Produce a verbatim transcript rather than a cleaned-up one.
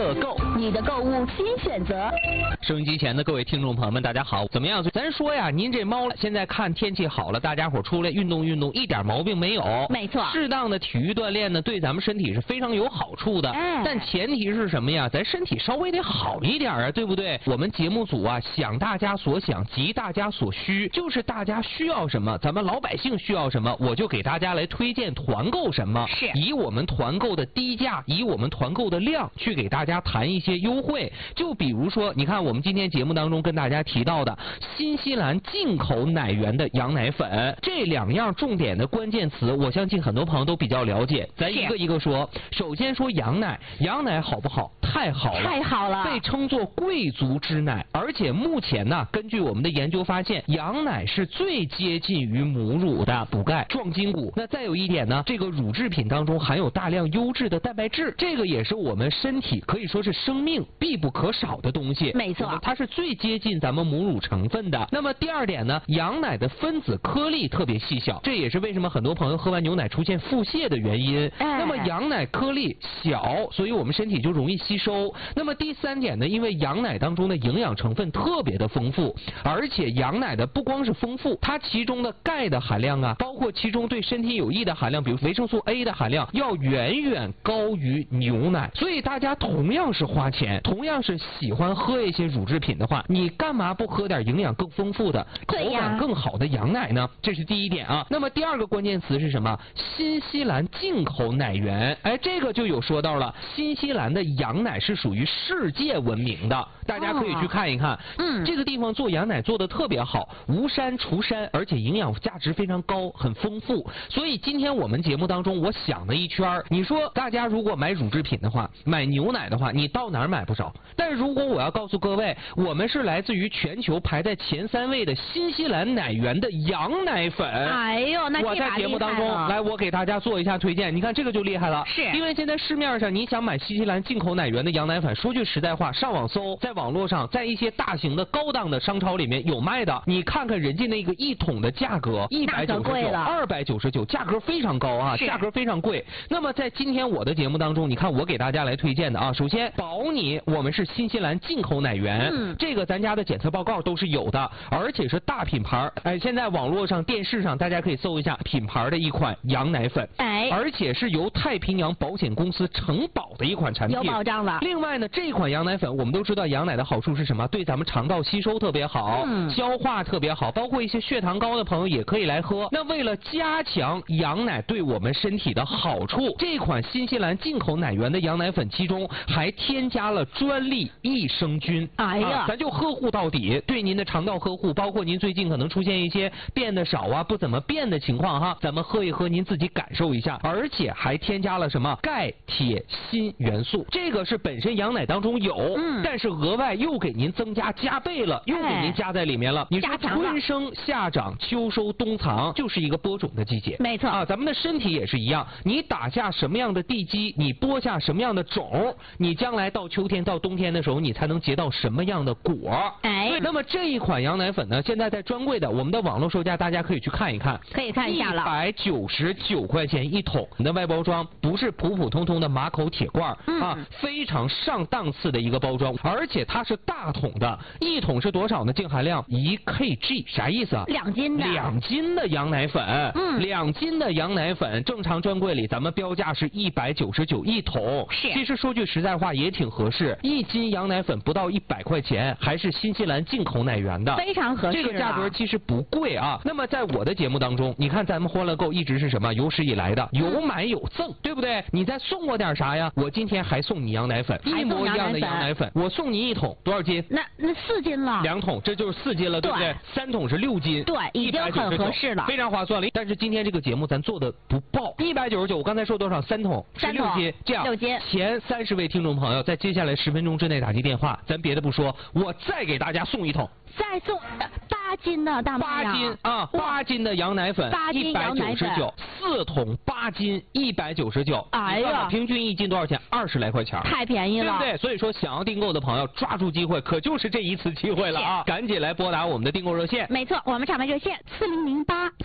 乐购， 你的购物新选择。 收音机前的各位听众朋友们，大家好，怎么样？咱说呀，您这猫现在看天气好了，大家伙出来运动运动，一点毛病没有。 没错， 适当的体育锻炼呢，对咱们身体是非常有好处的。 哎， 但前提是什么呀？咱身体稍微得好一点啊，对不对？我们节目组啊，想大家所想，急大家所需，就是大家需要什么，咱们老百姓需要什么，我就给大家来推荐团购什么。 是， 以我们团购的低价，以我们团购的量，去给大家谈一些优惠。就比如说，你看我们今天节目当中跟大家提到的新西兰进口奶源的羊奶粉，这两样重点的关键词，我相信很多朋友都比较了解。咱一个一个说。首先说羊奶，羊奶好不好？太好了， 太好了， 被称作贵族之奶。而且目前呢，根据我们的研究发现，羊奶是最接近于母乳的，补钙、壮筋骨。那再有一点呢，这个乳制品当中含有大量优质的蛋白质，这个也是我们身体可以说是生命必不可少的东西。 没错， 它是最接近咱们母乳成分的。那么第二点呢，羊奶的分子颗粒特别细小，这也是为什么很多朋友喝完牛奶出现腹泻的原因。 哎、 那么羊奶颗粒小，所以我们身体就容易吸收。那么第三点呢，因为羊奶当中的营养成分特别的丰富，而且羊奶的不光是丰富，它其中的钙的含量啊，包括其中对身体有益的含量，比如维生素 A 的含量，要远远高于牛奶。所以大家同样是花钱，同样是喜欢喝一些乳制品的话，你干嘛不喝点营养更丰富的、口感更好的羊奶呢？这是第一点啊。那么第二个关键词是什么？新西兰进口奶源。哎，这个就有说到了，新西兰的羊奶是属于世界闻名的，大家可以去看一看。 嗯， 这个地方做羊奶做的特别好，无膻除膻，而且营养价值非常高，很丰富。所以今天我们节目当中，我想了一圈，你说大家如果买乳制品的话，买牛奶的话，你到哪儿买不着？但如果我要告诉各位，我们是来自于全球排在前三位的新西兰奶源的羊奶粉。 哎呦，那我在节目当中来，我给大家做一下推荐。你看这个就厉害了， 是因为现在市面上你想买新西兰进口奶源的羊奶粉，说句实在话，上网搜，在网络上，在一些大型的高档的商超里面有卖的。你看看人家那个一桶的价格，一百九十九、二百九十九，价格非常高啊，价格非常贵。那么在今天我的节目当中，你看我给大家来推荐的啊，首先保你我们是新西兰进口奶源，嗯，这个咱家的检测报告都是有的，而且是大品牌。哎，现在网络上、电视上大家可以搜一下品牌的一款羊奶粉， 哎， 而且是由太平洋保险公司承保的一款产品， 有保障了。 另外呢，这款羊奶粉我们都知道，羊奶的好处是什么？对咱们肠道吸收特别好，嗯，消化特别好，包括一些血糖高的朋友也可以来喝。那为了加强羊奶对我们身体的好处，这款新西兰进口奶源的羊奶粉其中还添加了专利益生菌。 哎呀， 啊，咱就呵护到底，对您的肠道呵护，包括您最近可能出现一些变得少啊、不怎么变的情况哈，咱们喝一喝，您自己感受一下。而且还添加了什么钙、铁、锌元素，这个是本身羊奶当中有，嗯，但是额外又给您增加加倍了，又给您加在里面了。你说春生夏长秋收冬藏，就是一个播种的季节， 没错啊，咱们的身体也是一样，你打下什么样的地基，你播下什么样的种，你将来到秋天到冬天的时候，你才能结到什么样的果。 哎， 那么这一款羊奶粉呢，现在在专柜的我们的网络售价，大家可以去看一看， 可以看一下了， 一百九十九块钱一桶。你的外包装不是普普通通的马口铁罐，嗯，啊，非常上档次的一个包装，而且它是大桶的，一桶是多少呢？净含量一 K G， 啥意思啊？ 两斤的， 两斤的羊奶粉，嗯，两斤的羊奶粉，正常专柜里咱们标价是一百九十九一桶， 是， 其实说句实在话也挺合适，一斤羊奶粉不到一百块钱，还是新西兰进口奶源的， 非常合适， 这个价格其实不贵啊。那么在我的节目当中，你看咱们欢乐购一直是什么？有史以来的有买有赠，对不对？你再送我点啥呀？我今天还送你羊奶粉，一模一样的羊奶粉，我送你一桶，多少斤？ 那那四斤了， 两桶，这就是四斤了，对不对？三桶是六斤， 对，已经很合适了， 非常划算了。但是今天这个节目咱做的不爆，一百九十九，我刚才说多少？三桶， 三桶， 六斤，这样六斤。 前三十位听众朋友，在接下来十分钟之内打击电话，咱别的不说，我再给大家送一桶。 再送八斤的大妈八斤啊，八斤的羊奶粉，一百九十九，四桶八斤，一百九十九。 哎呀， 平均一斤多少钱？二十来块钱， 太便宜了， 对不对？所以说，想要订购的朋友，抓住机会，可就是这一次机会了啊！赶紧来拨打我们的订购热线。 没错，我们厂牌热线四零零八。